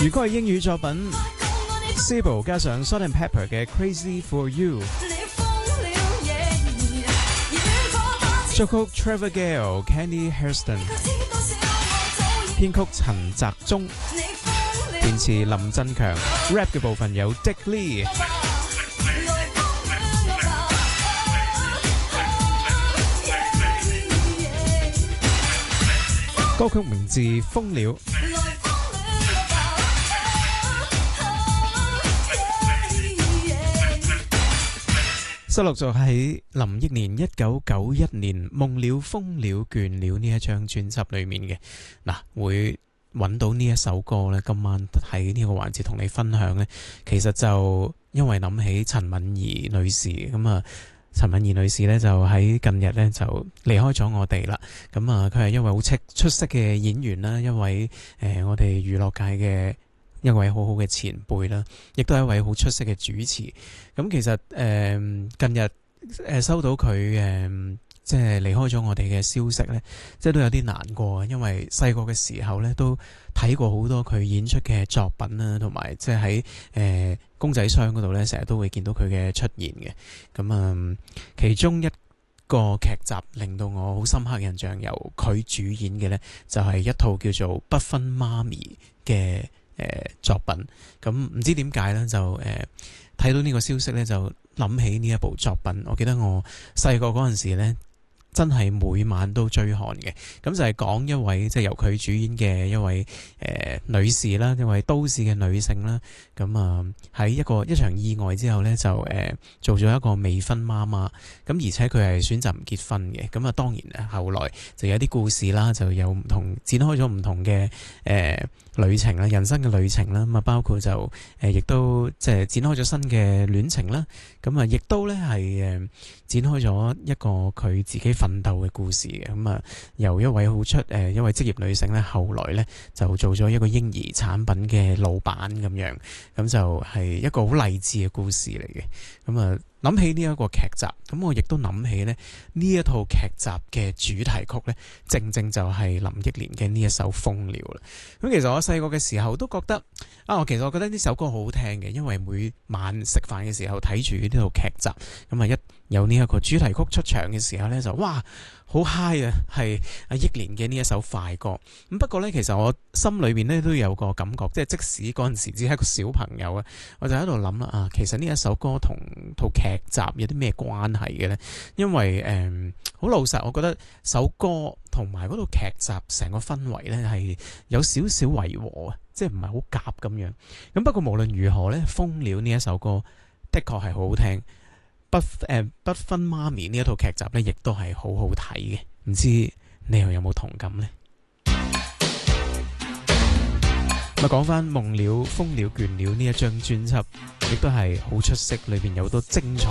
如果係英語作品 Sibyl 加上 Salt and Pepper 嘅 Crazy For You， 作曲 Trevor Gale、Kenny Hairston， 編曲陳澤忠，填詞林振強， rap 嘅部分有 Dick Lee。歌曲名字《瘋了》，收錄咗喺林憶蓮1991年《夢了瘋了倦了》呢一張專輯裏面嘅。嗱，會揾到呢一首歌呢，今晚喺呢個環節同你分享呢，其實就因為諗起陳敏儀女士咁啊。陳敏儀女士呢，就喺近日呢，就離開咗我哋啦。咁啊，佢係一位好出色嘅演員啦，一位我哋娛樂界嘅一位好好嘅前輩啦，亦都係一位好出色嘅主持。咁其實近日收到佢即係離開咗我哋嘅消息呢，即係都有啲難過，因為細個嘅時候呢，都睇過好多佢演出嘅作品啦，同埋即係喺公仔箱嗰度呢，成日都會見到佢嘅出現嘅。咁其中一個劇集令到我好深刻印象，由佢主演嘅呢，就係一套叫做《不分媽咪》嘅作品。咁唔知點解呢，就睇到呢個消息呢，就諗起呢一部作品。我記得我細個嗰陣時呢，真係每晚都追看嘅。咁就係講一位即係由佢主演嘅一位女士啦，一位都市嘅女性啦。咁喺一場意外之後呢，就做咗一個未婚媽媽。咁而且佢係選擇唔結婚嘅。咁當然後來就有啲故事啦，就有唔同展開咗唔同嘅旅程啦，人生嘅旅程啦。咁包括就亦都即係展開咗新嘅戀情啦。咁亦都呢係展開咗一個佢自己奮鬥嘅故事嘅。咁由一位一位職業女性呢，後來呢就做咗一個嬰兒產品嘅老闆咁樣。咁就係一個好勵志嘅故事嚟嘅。咁諗起呢一個劇集，咁我亦都諗起呢一套劇集嘅主題曲呢，正正就係林憶蓮嘅呢一首《瘋了》啦。咁其實我細個嘅時候都覺得其實我覺得呢首歌好好聽嘅，因為每晚食飯嘅時候睇住呢套劇集，咁一有呢一個主題曲出場嘅時候呢，就哇好嗨啊！係阿憶蓮嘅呢一首快歌。咁不過呢，其實我心裏面呢都有個感覺，即係即使嗰陣時只係一個小朋友啊，我就喺度諗啦其實呢一首歌同套劇集有啲咩關係嘅呢？因為好老實，我覺得首歌同埋嗰套劇集成個氛圍呢係有少少違和啊，即係唔係好夾咁樣。咁不過無論如何呢，《瘋了》呢一首歌的確係好好聽。不分媽咪呢一套劇集呢，亦都係好好睇嘅，唔知你又有冇同感呢？咁講翻《夢了瘋了倦了》呢一張專輯，亦都係好出色，裏邊有好多精彩